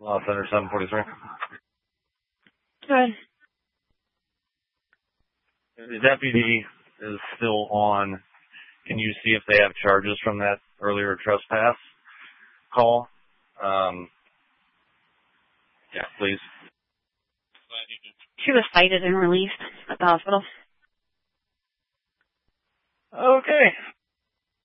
Law Center 743. Good. The deputy is still on. Can you see if they have charges from that earlier trespass call? Yeah, please. She was cited and released at the hospital. Okay.